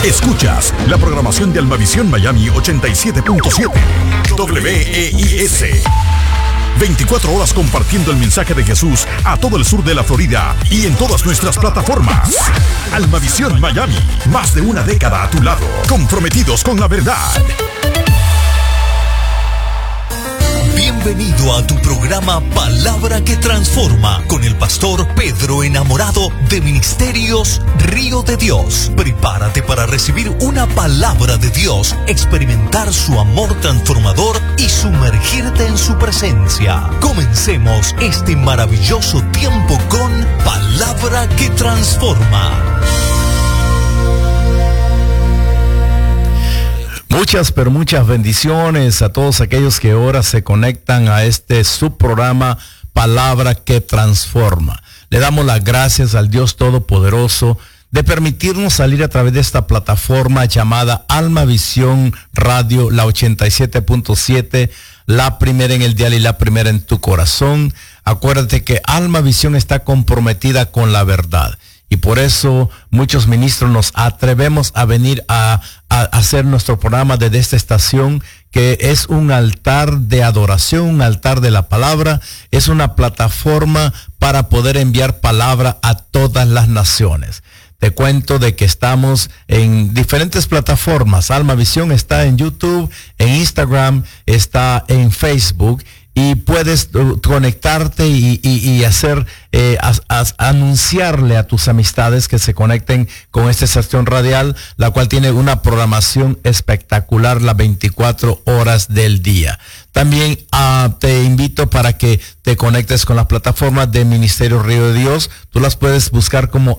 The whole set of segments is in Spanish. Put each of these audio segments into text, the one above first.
Escuchas la programación de Almavisión Miami 87.7 WEIS. 24 horas compartiendo el mensaje de Jesús a todo el sur de la Florida y en todas nuestras plataformas. Almavisión Miami, más de una década a tu lado, comprometidos con la verdad. Bienvenido a tu programa Palabra que Transforma con el pastor Pedro Enamorado de Ministerios Río de Dios. Prepárate para recibir una palabra de Dios, experimentar su amor transformador y sumergirte en su presencia. Comencemos este maravilloso tiempo con Palabra que Transforma. Pero muchas bendiciones a todos aquellos que ahora se conectan a este subprograma Palabra que Transforma. Le damos las gracias al Dios Todopoderoso de permitirnos salir a través de esta plataforma llamada Almavisión Radio, la 87.7, la primera en el dial y la primera en tu corazón. Acuérdate que Almavisión está comprometida con la verdad. Y por eso muchos ministros nos atrevemos a venir a hacer nuestro programa desde esta estación, que es un altar de adoración, un altar de la palabra. Es una plataforma para poder enviar palabra a todas las naciones. Te cuento de que estamos en diferentes plataformas. Almavisión está en YouTube, en Instagram, está en Facebook. Y puedes conectarte y hacer, anunciarle a tus amistades que se conecten con esta estación radial, la cual tiene una programación espectacular las 24 horas del día. También te invito para que te conectes con las plataformas de Ministerio Río de Dios. Tú las puedes buscar como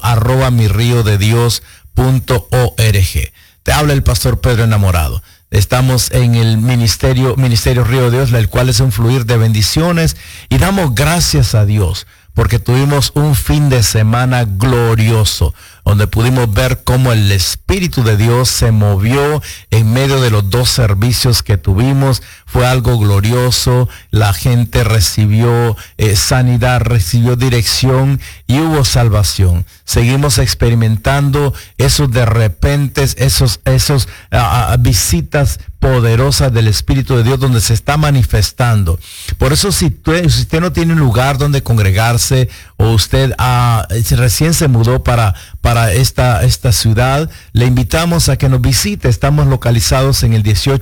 @miriodedios.org. Te habla el pastor Pedro Enamorado. Estamos en el Ministerio Río de Dios, el cual es un fluir de bendiciones, y damos gracias a Dios porque tuvimos un fin de semana glorioso, donde pudimos ver cómo el Espíritu de Dios se movió en medio de los dos servicios que tuvimos. Fue algo glorioso, la gente recibió sanidad, recibió dirección y hubo salvación. Seguimos experimentando esos de repente, esos visitas poderosas del Espíritu de Dios donde se está manifestando. Por eso si usted no tiene un lugar donde congregarse, o usted recién se mudó para esta ciudad, le invitamos a que nos visite. Estamos localizados en el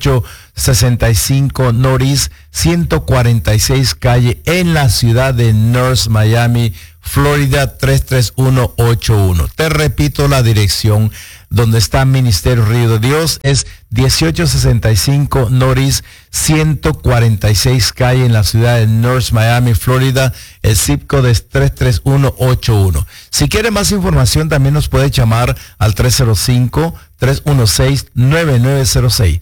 1865 Norris 146 calle en la ciudad de North Miami, Florida 33181. Te repito la dirección donde está Ministerio Río de Dios, es 1865 Norris 146 calle en la ciudad de North Miami, Florida. El zip code es 33181. Si quiere más información, también nos puede llamar al 305-316-9906.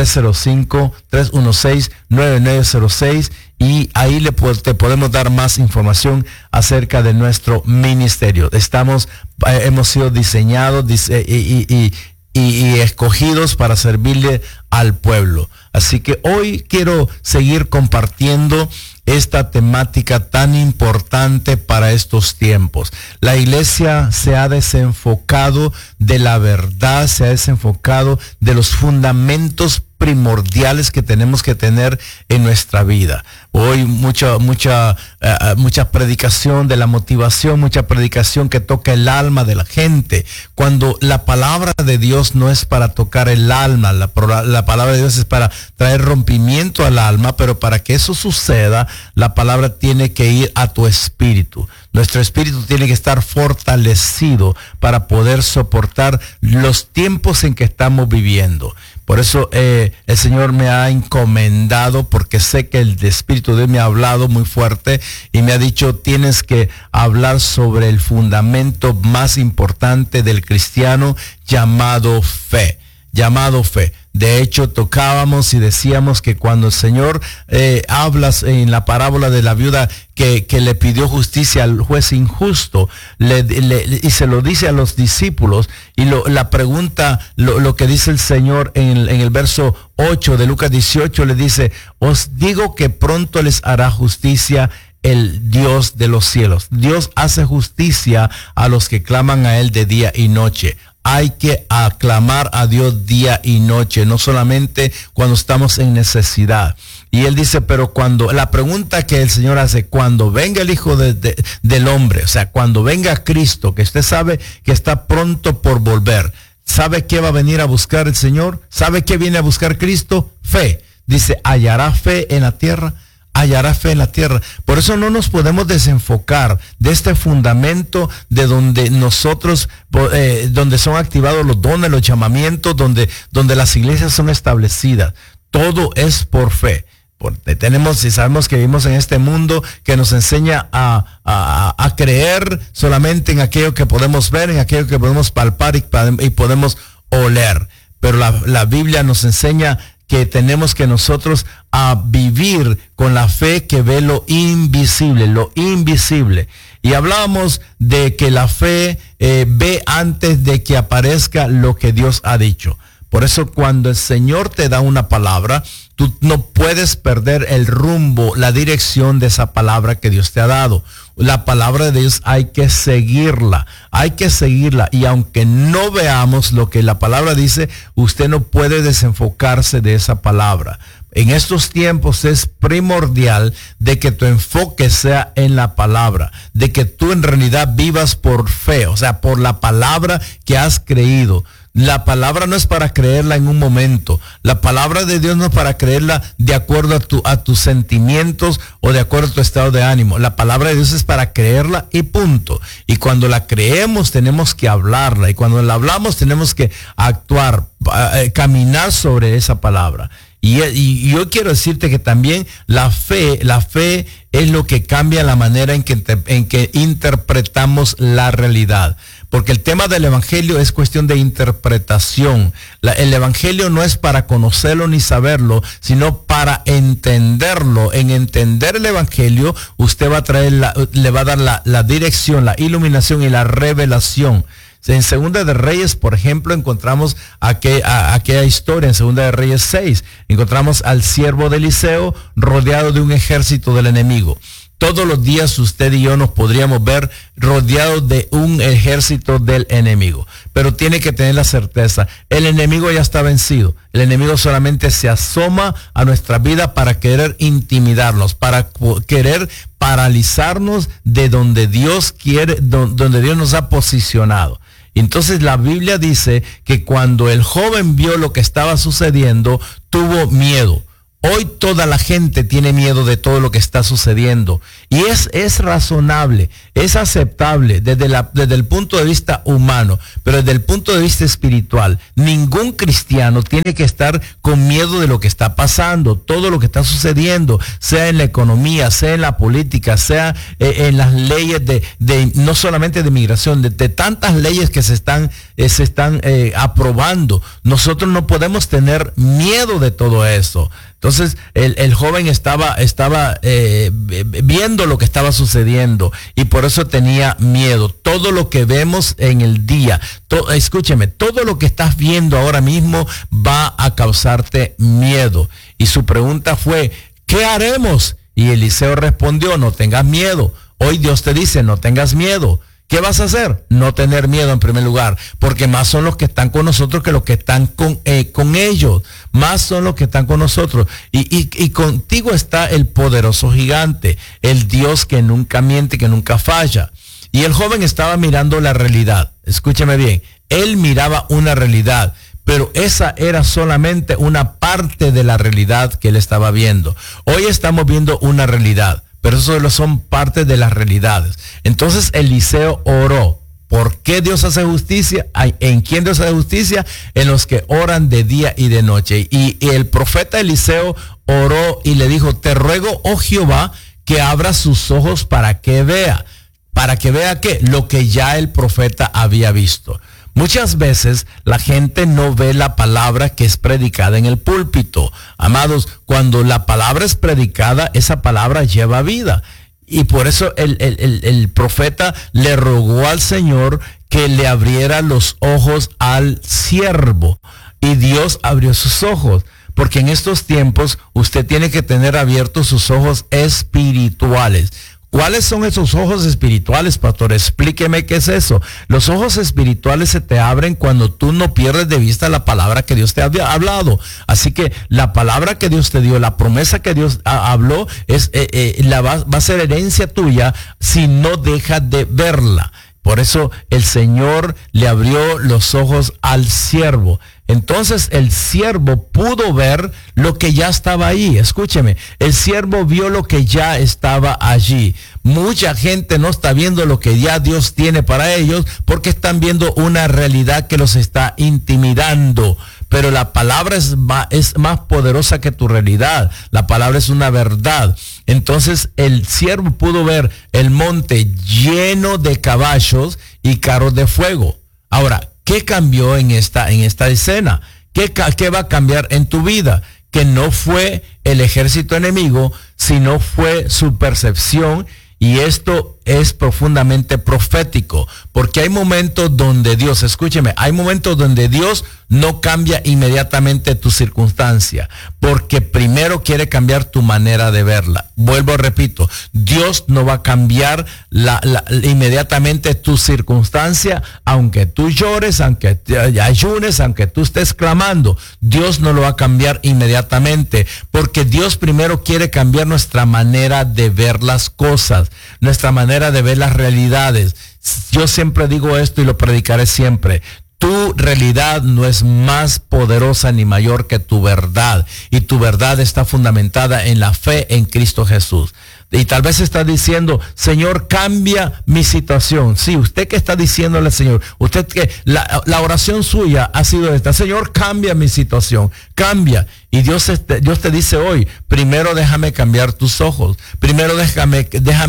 305-316-9906, y ahí te podemos dar más información acerca de nuestro ministerio. Hemos sido diseñados y escogidos para servirle al pueblo. Así que hoy quiero seguir compartiendo esta temática tan importante para estos tiempos. La iglesia se ha desenfocado de la verdad, se ha desenfocado de los fundamentos primordiales que tenemos que tener en nuestra vida. Hoy mucha predicación de la motivación, mucha predicación que toca el alma de la gente, cuando la palabra de Dios no es para tocar el alma. La palabra de Dios es para traer rompimiento al alma, pero para que eso suceda, la palabra tiene que ir a tu espíritu. Nuestro espíritu tiene que estar fortalecido para poder soportar los tiempos en que estamos viviendo. Por eso el Señor me ha encomendado, porque sé que el Espíritu de Dios me ha hablado muy fuerte y me ha dicho: tienes que hablar sobre el fundamento más importante del cristiano, llamado fe. De hecho, tocábamos y decíamos que cuando el Señor hablas en la parábola de la viuda que le pidió justicia al juez injusto, y se lo dice a los discípulos, y la pregunta, lo que dice el Señor en el verso 8 de Lucas 18, le dice: os digo que pronto les hará justicia el Dios de los cielos. Dios hace justicia a los que claman a Él de día y noche. hay que aclamar a Dios día y noche, no solamente cuando estamos en necesidad. Y él dice, pero cuando, la pregunta que el Señor hace, cuando venga el Hijo del Hombre, o sea, cuando venga Cristo, que usted sabe que está pronto por volver, ¿sabe qué va a venir a buscar el Señor? ¿Sabe qué viene a buscar Cristo? Fe. Dice, ¿hallará fe en la tierra? Hallará fe en la tierra. Por eso no nos podemos desenfocar de este fundamento de donde nosotros, donde son activados los dones, los llamamientos, donde las iglesias son establecidas. Todo es por fe. Tenemos y sabemos que vivimos en este mundo que nos enseña a creer solamente en aquello que podemos ver, en aquello que podemos palpar y podemos oler. Pero la Biblia nos enseña que tenemos que nosotros a vivir con la fe que ve lo invisible. Y hablábamos de que la fe ve antes de que aparezca lo que Dios ha dicho. Por eso cuando el Señor te da una palabra, tú no puedes perder el rumbo, la dirección de esa palabra que Dios te ha dado. La palabra de Dios hay que seguirla. Y aunque no veamos lo que la palabra dice, usted no puede desenfocarse de esa palabra. En estos tiempos es primordial de que tu enfoque sea en la palabra, de que tú en realidad vivas por fe, o sea, por la palabra que has creído. La palabra no es para creerla en un momento. La palabra de Dios no es para creerla de acuerdo a tus sentimientos o de acuerdo a tu estado de ánimo. La palabra de Dios es para creerla y punto. Y cuando la creemos tenemos que hablarla. Y cuando la hablamos tenemos que actuar, caminar sobre esa palabra. Y yo quiero decirte que también la fe es lo que cambia la manera en que interpretamos la realidad. Porque el tema del evangelio es cuestión de interpretación. El evangelio no es para conocerlo ni saberlo, sino para entenderlo. En entender el evangelio, usted va a le va a dar la dirección, la iluminación y la revelación. En Segunda de Reyes, por ejemplo, encontramos aquella historia, en Segunda de Reyes 6, encontramos al siervo de Eliseo rodeado de un ejército del enemigo. Todos los días usted y yo nos podríamos ver rodeados de un ejército del enemigo. Pero tiene que tener la certeza, el enemigo ya está vencido. El enemigo solamente se asoma a nuestra vida para querer intimidarnos, para querer paralizarnos de donde Dios quiere, donde Dios nos ha posicionado. Entonces la Biblia dice que cuando el joven vio lo que estaba sucediendo, tuvo miedo. Hoy toda la gente tiene miedo de todo lo que está sucediendo. Y es razonable, es aceptable desde el punto de vista humano, pero desde el punto de vista espiritual, ningún cristiano tiene que estar con miedo de lo que está pasando, todo lo que está sucediendo, sea en la economía, sea en la política, sea en las leyes no solamente de migración, de tantas leyes que se están aprobando. Nosotros no podemos tener miedo de todo eso. Entonces el joven estaba viendo lo que estaba sucediendo y por eso tenía miedo. Todo lo que vemos en el día, escúcheme, todo lo que estás viendo ahora mismo va a causarte miedo. Y su pregunta fue, ¿qué haremos? Y Eliseo respondió, no tengas miedo. Hoy Dios te dice, no tengas miedo. ¿Qué vas a hacer? No tener miedo en primer lugar, porque más son los que están con nosotros que los que están con ellos. Más son los que están con nosotros. Y contigo está el poderoso gigante, el Dios que nunca miente, que nunca falla. Y el joven estaba mirando la realidad. Escúchame bien, él miraba una realidad, pero esa era solamente una parte de la realidad que él estaba viendo. Hoy estamos viendo una realidad, pero eso solo son parte de las realidades. Entonces Eliseo oró. ¿Por qué Dios hace justicia? ¿En quién Dios hace justicia? En los que oran de día y de noche. Y el profeta Eliseo oró y le dijo, te ruego, oh Jehová, que abra sus ojos para que vea. ¿Para que vea qué? Lo que ya el profeta había visto. Muchas veces la gente no ve la palabra que es predicada en el púlpito. Amados, cuando la palabra es predicada, esa palabra lleva vida. Y por eso el profeta le rogó al Señor que le abriera los ojos al siervo. Y Dios abrió sus ojos. Porque en estos tiempos usted tiene que tener abiertos sus ojos espirituales. ¿Cuáles son esos ojos espirituales, pastor? Explíqueme qué es eso. Los ojos espirituales se te abren cuando tú no pierdes de vista la palabra que Dios te ha hablado. Así que la palabra que Dios te dio, la promesa que Dios habló, va a ser herencia tuya si no dejas de verla. Por eso el Señor le abrió los ojos al siervo. Entonces el siervo pudo ver lo que ya estaba ahí. Escúcheme, el siervo vio lo que ya estaba allí. Mucha gente no está viendo lo que ya Dios tiene para ellos porque están viendo una realidad que los está intimidando. Pero la palabra es más poderosa que tu realidad. La palabra es una verdad. Entonces el siervo pudo ver el monte lleno de caballos y carros de fuego. Ahora, ¿qué cambió en esta escena? ¿Qué va a cambiar en tu vida? Que no fue el ejército enemigo, sino fue su percepción. Y esto es profundamente profético, porque hay momentos donde Dios, escúcheme, hay momentos donde Dios no cambia inmediatamente tu circunstancia, porque primero quiere cambiar tu manera de verla. Vuelvo, repito, Dios no va a cambiar inmediatamente tu circunstancia, aunque tú llores, aunque te ayunes, aunque tú estés clamando. Dios no lo va a cambiar inmediatamente, porque Dios primero quiere cambiar nuestra manera de ver las cosas, nuestra manera de ver las realidades. Yo siempre digo esto y lo predicaré siempre. Tu realidad no es más poderosa ni mayor que tu verdad. Y tu verdad está fundamentada en la fe en Cristo Jesús. Y tal vez está diciendo, Señor, cambia mi situación. Sí, usted que está diciéndole, Señor, usted que la oración suya ha sido esta: Señor, cambia mi situación, cambia. Y Dios te dice hoy, primero déjame cambiar tus ojos. Primero déjame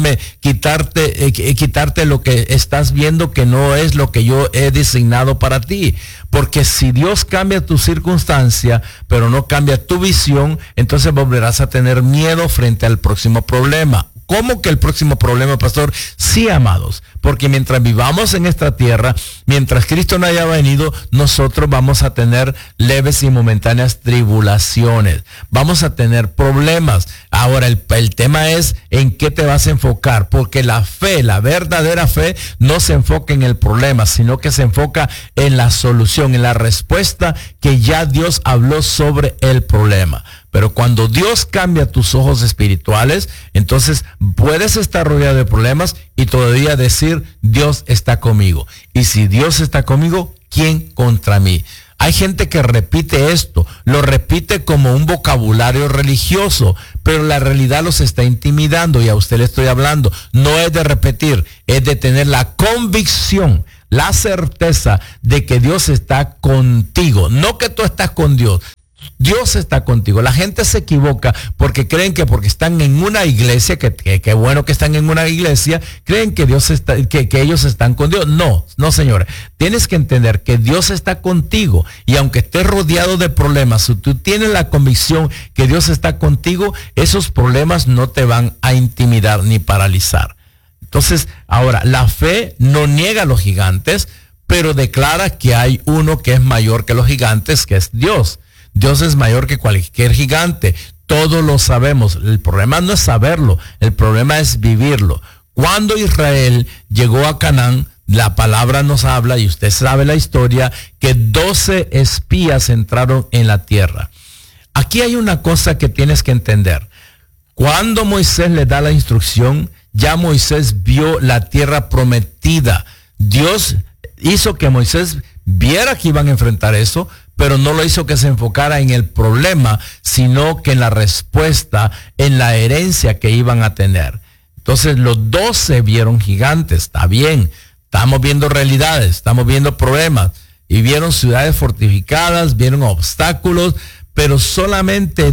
quitarte lo que estás viendo que no es lo que yo he designado para ti. Porque si Dios cambia tu circunstancia, pero no cambia tu visión, entonces volverás a tener miedo frente al próximo problema. ¿Cómo que el próximo problema, pastor? Sí, amados, porque mientras vivamos en esta tierra, mientras Cristo no haya venido, nosotros vamos a tener leves y momentáneas tribulaciones, vamos a tener problemas. Ahora, el tema es en qué te vas a enfocar, porque la fe, la verdadera fe, no se enfoca en el problema, sino que se enfoca en la solución, en la respuesta que ya Dios habló sobre el problema. Pero cuando Dios cambia tus ojos espirituales, entonces puedes estar rodeado de problemas y todavía decir, Dios está conmigo. Y si Dios está conmigo, ¿quién contra mí? Hay gente que repite esto, lo repite como un vocabulario religioso, pero la realidad los está intimidando y a usted le estoy hablando. No es de repetir, es de tener la convicción, la certeza de que Dios está contigo, no que tú estás con Dios. Dios está contigo. La gente se equivoca porque creen que porque están en una iglesia, que bueno que están en una iglesia, creen que Dios está, que ellos están con Dios. No, señores. Tienes que entender que Dios está contigo y aunque estés rodeado de problemas, si tú tienes la convicción que Dios está contigo, esos problemas no te van a intimidar ni paralizar. Entonces, ahora, la fe no niega a los gigantes, pero declara que hay uno que es mayor que los gigantes, que es Dios. Dios es mayor que cualquier gigante. Todos lo sabemos. El problema no es saberlo, el problema es vivirlo. Cuando Israel llegó a Canaán, la palabra nos habla, y usted sabe la historia, que 12 espías entraron en la tierra. Aquí hay una cosa que tienes que entender. Cuando Moisés le da la instrucción, ya Moisés vio la tierra prometida. Dios hizo que Moisés viera que iban a enfrentar eso, pero no lo hizo que se enfocara en el problema, sino que en la respuesta, en la herencia que iban a tener. Entonces los 12 vieron gigantes, está bien, estamos viendo realidades, estamos viendo problemas, y vieron ciudades fortificadas, vieron obstáculos, pero solamente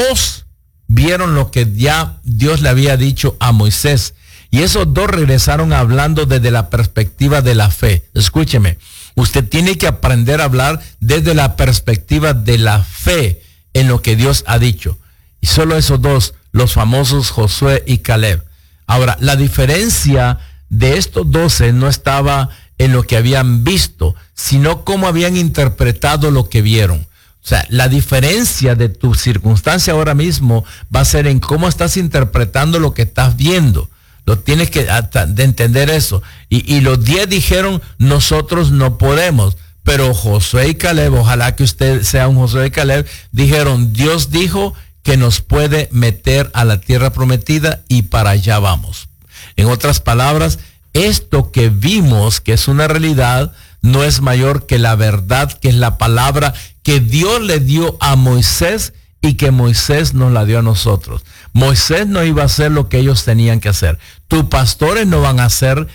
2 vieron lo que ya Dios le había dicho a Moisés. Y esos 2 regresaron hablando desde la perspectiva de la fe. Escúcheme. Usted tiene que aprender a hablar desde la perspectiva de la fe en lo que Dios ha dicho. Y solo esos 2, los famosos Josué y Caleb. Ahora, la diferencia de estos 12 no estaba en lo que habían visto, sino cómo habían interpretado lo que vieron. O sea, la diferencia de tu circunstancia ahora mismo va a ser en cómo estás interpretando lo que estás viendo. Lo tienes que de entender eso. Y los 10 dijeron, nosotros no podemos. Pero Josué y Caleb, ojalá que usted sea un Josué y Caleb, dijeron, Dios dijo que nos puede meter a la tierra prometida y para allá vamos. En otras palabras, esto que vimos, que es una realidad, no es mayor que la verdad, que es la palabra que Dios le dio a Moisés y que Moisés nos la dio a nosotros. Moisés no iba a hacer lo que ellos tenían que hacer. Tus pastores no van a hacer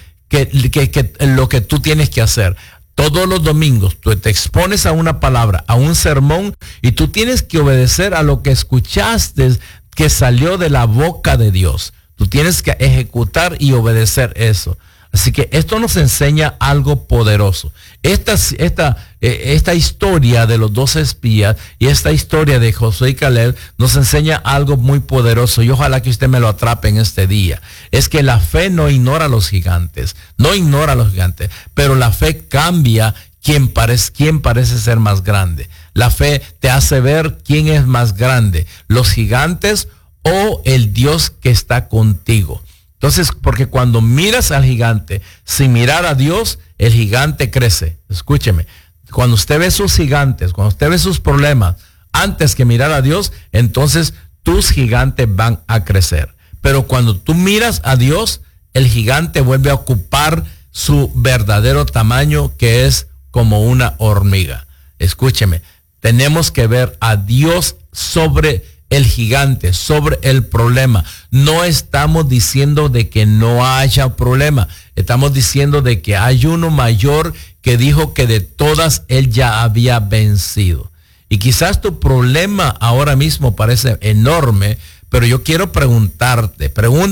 lo que tú tienes que hacer. Todos los domingos tú te expones a una palabra, a un sermón, y tú tienes que obedecer a lo que escuchaste que salió de la boca de Dios. Tú tienes que ejecutar y obedecer eso. Así que esto nos enseña algo poderoso. Esta historia de los 12 espías y esta historia de Josué y Caleb nos enseña algo muy poderoso, y ojalá que usted me lo atrape en este día. Es que la fe no ignora a los gigantes, pero la fe cambia quién parece ser más grande. La fe te hace ver quién es más grande, los gigantes o el Dios que está contigo. Entonces, porque cuando miras al gigante sin mirar a Dios, el gigante crece. Escúcheme, cuando usted ve sus gigantes, cuando usted ve sus problemas, antes que mirar a Dios, entonces tus gigantes van a crecer. Pero cuando tú miras a Dios, el gigante vuelve a ocupar su verdadero tamaño, que es como una hormiga. Escúcheme, tenemos que ver a Dios sobre el gigante, sobre el problema. No estamos diciendo de que no haya problema. Estamos diciendo de que hay uno mayor que dijo que de todas él ya había vencido. Y quizás tu problema ahora mismo parece enorme, pero yo quiero pregúntate,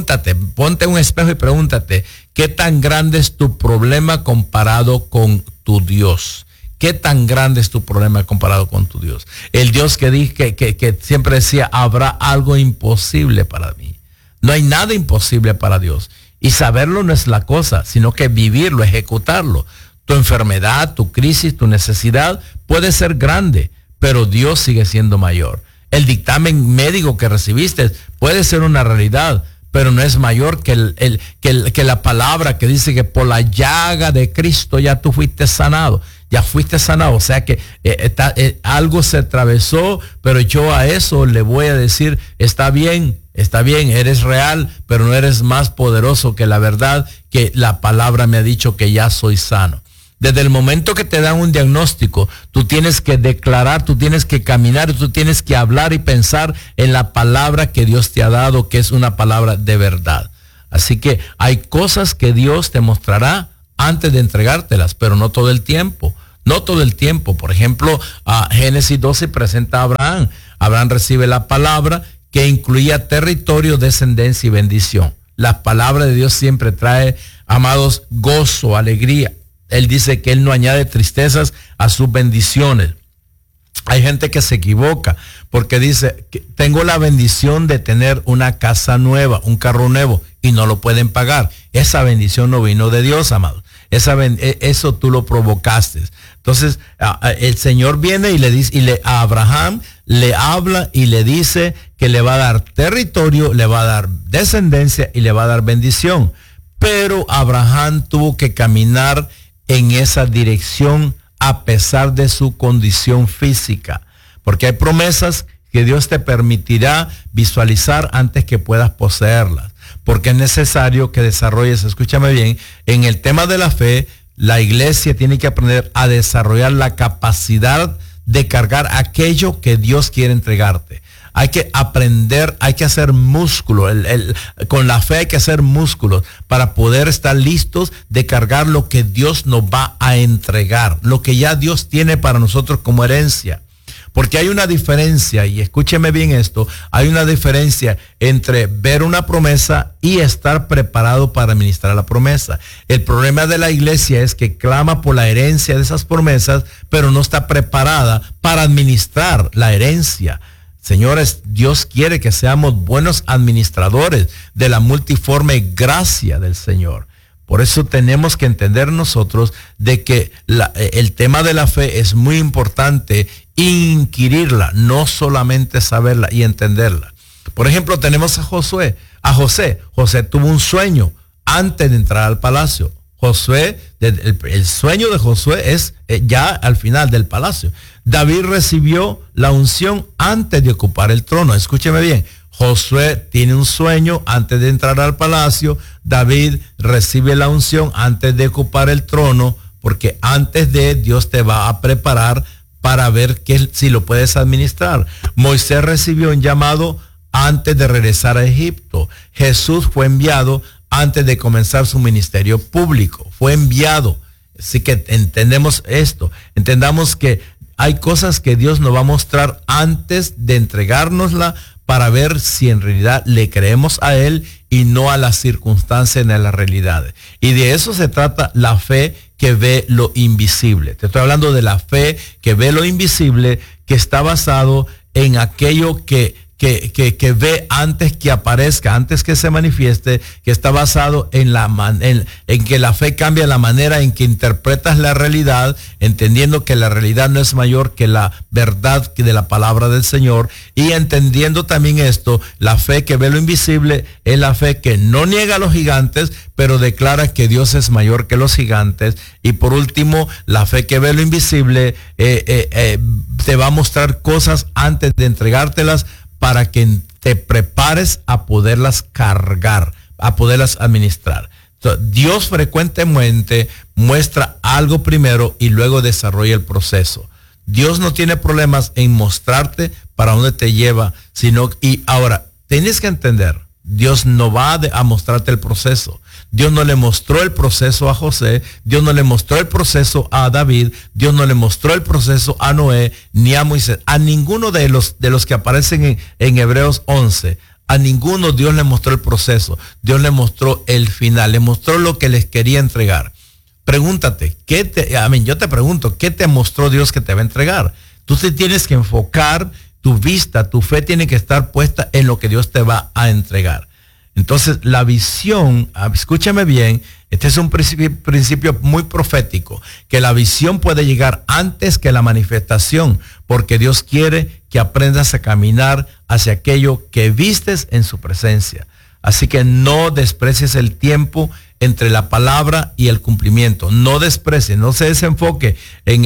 ponte un espejo y pregúntate, ¿qué tan grande es tu problema comparado con tu Dios? ¿Qué tan grande es tu problema comparado con tu Dios? El Dios que dije que siempre decía, habrá algo imposible para mí. No hay nada imposible para Dios. Y saberlo no es la cosa, sino que vivirlo, ejecutarlo. Tu enfermedad, tu crisis, tu necesidad puede ser grande, pero Dios sigue siendo mayor. El dictamen médico que recibiste puede ser una realidad, pero no es mayor que la palabra que dice que por la llaga de Cristo ya tú fuiste sanado. Ya fuiste sanado, o sea que algo se atravesó, pero yo a eso le voy a decir, está bien, eres real, pero no eres más poderoso que la verdad, que la palabra me ha dicho que ya soy sano. Desde el momento que te dan un diagnóstico, tú tienes que declarar, tú tienes que caminar, tú tienes que hablar y pensar en la palabra que Dios te ha dado, que es una palabra de verdad. Así que hay cosas que Dios te mostrará antes de entregártelas, pero no todo el tiempo. No todo el tiempo. Por ejemplo, Génesis 12 presenta a Abraham. Abraham recibe la palabra que incluía territorio, descendencia y bendición. La palabra de Dios siempre trae, amados, gozo, alegría. Él dice que él no añade tristezas a sus bendiciones. Hay gente que se equivoca porque dice, tengo la bendición de tener una casa nueva, un carro nuevo, y no lo pueden pagar. Esa bendición no vino de Dios, amado. Eso tú lo provocaste. Entonces, el Señor viene y le dice, a Abraham le habla y le dice que le va a dar territorio, le va a dar descendencia y le va a dar bendición. Pero Abraham tuvo que caminar en esa dirección a pesar de su condición física, porque hay promesas que Dios te permitirá visualizar antes que puedas poseerlas, porque es necesario que desarrolles, escúchame bien, en el tema de la fe, la iglesia tiene que aprender a desarrollar la capacidad de cargar aquello que Dios quiere entregarte. Hay que aprender, hay que hacer músculo. Con la fe hay que hacer músculos para poder estar listos de cargar lo que Dios nos va a entregar, lo que ya Dios tiene para nosotros como herencia. Porque hay una diferencia, y escúcheme bien esto, hay una diferencia entre ver una promesa y estar preparado para administrar la promesa. El problema de la iglesia es que clama por la herencia de esas promesas, pero no está preparada para administrar la herencia. Señores, Dios quiere que seamos buenos administradores de la multiforme gracia del Señor. Por eso tenemos que entender nosotros de que el tema de la fe es muy importante, inquirirla, no solamente saberla y entenderla. Por ejemplo, tenemos a José. José tuvo un sueño antes de entrar al palacio. El sueño de Josué es ya al final del palacio. David recibió la unción antes de ocupar el trono. Escúcheme bien. Josué tiene un sueño antes de entrar al palacio. David recibe la unción antes de ocupar el trono, porque antes de Dios te va a preparar para ver si lo puedes administrar. Moisés recibió un llamado antes de regresar a Egipto. Jesús fue enviado antes de comenzar su ministerio público. Fue enviado. Así que entendemos esto. Entendamos que hay cosas que Dios nos va a mostrar antes de entregárnosla para ver si en realidad le creemos a Él y no a las circunstancias ni a las realidades. Y de eso se trata la fe que ve lo invisible. Te estoy hablando de la fe que ve lo invisible, que está basado en aquello que ve antes que aparezca, antes que se manifieste, que está basado en que la fe cambia la manera en que interpretas la realidad, entendiendo que la realidad no es mayor que la verdad de la palabra del Señor, y entendiendo también esto, la fe que ve lo invisible es la fe que no niega a los gigantes, pero declara que Dios es mayor que los gigantes. Y por último, la fe que ve lo invisible te va a mostrar cosas antes de entregártelas, para que te prepares a poderlas cargar, a poderlas administrar. Entonces, Dios frecuentemente muestra algo primero y luego desarrolla el proceso. Dios no tiene problemas en mostrarte para dónde te lleva, y ahora, tienes que entender, Dios no va a mostrarte el proceso. Dios no le mostró el proceso a José, Dios no le mostró el proceso a David, Dios no le mostró el proceso a Noé, ni a Moisés, a ninguno de los que aparecen en Hebreos 11. A ninguno Dios le mostró el proceso. Dios le mostró el final, le mostró lo que les quería entregar. Pregúntate, yo te pregunto, ¿qué te mostró Dios que te va a entregar? Tú te tienes que enfocar, tu vista, tu fe tiene que estar puesta en lo que Dios te va a entregar. Entonces, la visión, escúchame bien, este es un principio muy profético, que la visión puede llegar antes que la manifestación, porque Dios quiere que aprendas a caminar hacia aquello que vistes en su presencia. Así que no desprecies el tiempo entre la palabra y el cumplimiento. No desprecies, no se desenfoque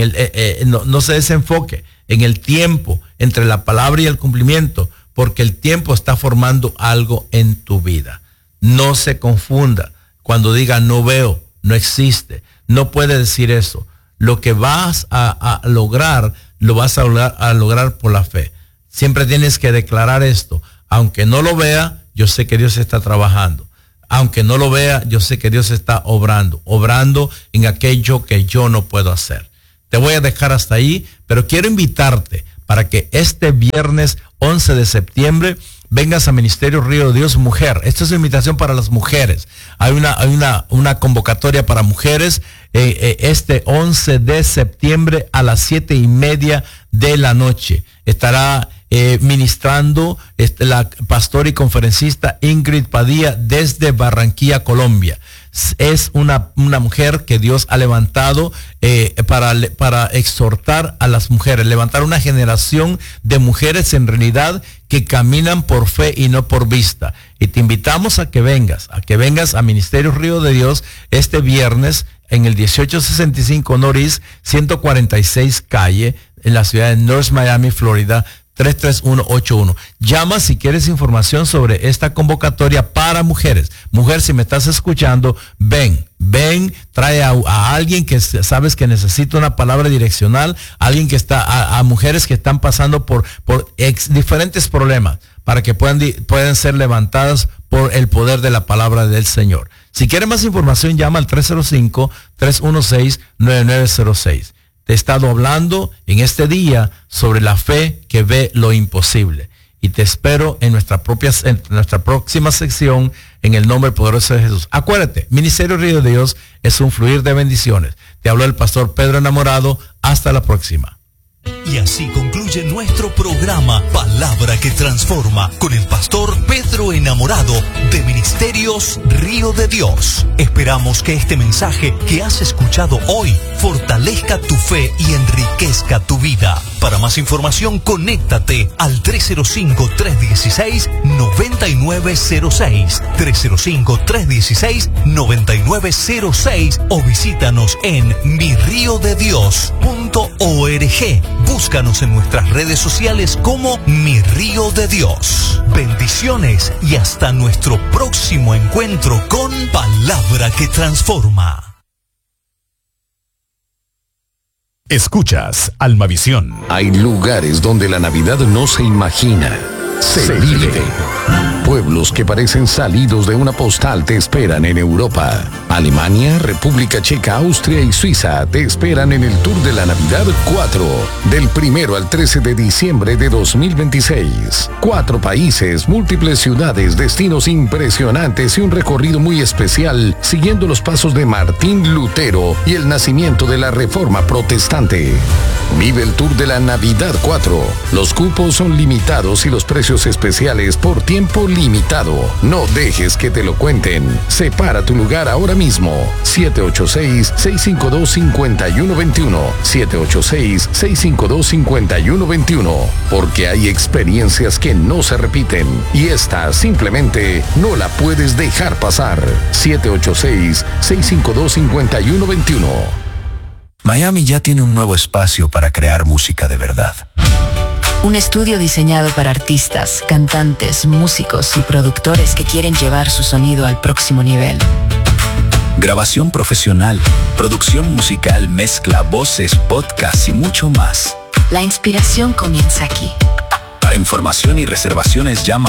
no se desenfoque en el tiempo entre la palabra y el cumplimiento, porque el tiempo está formando algo en tu vida. No se confunda. Cuando diga no veo, no existe. No puede decir eso. Lo que vas a lograr, lo vas a lograr por la fe. Siempre tienes que declarar esto. Aunque no lo vea, yo sé que Dios está trabajando. Aunque no lo vea, yo sé que Dios está obrando en aquello que yo no puedo hacer. Te voy a dejar hasta ahí, pero quiero invitarte para que este viernes 11 de septiembre vengas a Ministerio Río de Dios Mujer. Esta es una invitación para las mujeres. Hay una convocatoria para mujeres este 11 de septiembre a las 7:30 de la noche. Estará ministrando la pastora y conferencista Ingrid Padilla desde Barranquilla, Colombia. Es una mujer que Dios ha levantado para exhortar a las mujeres, levantar una generación de mujeres en realidad que caminan por fe y no por vista. Y te invitamos a que vengas a Ministerio Río de Dios este viernes en el 1865 Norris 146 calle en la ciudad de North Miami, Florida, 33181. Llama si quieres información sobre esta convocatoria para mujeres. Mujer, si me estás escuchando, ven, trae a alguien que sabes que necesita una palabra direccional, alguien que está, a mujeres que están pasando por diferentes problemas, para que puedan ser levantadas por el poder de la palabra del Señor. Si quieres más información, llama al 305-316-9906. Te he estado hablando en este día sobre la fe que ve lo imposible. Y te espero en nuestra próxima sección, en el nombre poderoso de Jesús. Acuérdate, Ministerio Río de Dios es un fluir de bendiciones. Te habló el pastor Pedro Enamorado. Hasta la próxima. Y así concluye nuestro programa Palabra que Transforma con el pastor Pedro Enamorado de Ministerios Río de Dios. Esperamos que este mensaje que has escuchado hoy fortalezca tu fe y enriquezca tu vida. Para más información, conéctate al 305-316-9906, 305-316-9906 o visítanos en mirriodedios.org. Búscanos en nuestras redes sociales como Mi Río de Dios. Bendiciones y hasta nuestro próximo encuentro con Palabra que Transforma. Escuchas Almavisión. Hay lugares donde la Navidad no se imagina, se vive. Pueblos que parecen salidos de una postal te esperan en Europa. Alemania, República Checa, Austria y Suiza te esperan en el Tour de la Navidad 4, del 1 al 13 de diciembre de 2026. 4 países, múltiples ciudades, destinos impresionantes y un recorrido muy especial, siguiendo los pasos de Martín Lutero y el nacimiento de la Reforma Protestante. Vive el Tour de la Navidad 4. Los cupos son limitados y los precios especiales por tiempo limitado. No dejes que te lo cuenten. Separa tu lugar ahora mismo. 786-652-5121. 786-652-5121. Porque hay experiencias que no se repiten y esta simplemente no la puedes dejar pasar. 786-652-5121. Miami ya tiene un nuevo espacio para crear música de verdad. Un estudio diseñado para artistas, cantantes, músicos y productores que quieren llevar su sonido al próximo nivel. Grabación profesional, producción musical, mezcla, voces, podcast y mucho más. La inspiración comienza aquí. Para información y reservaciones llama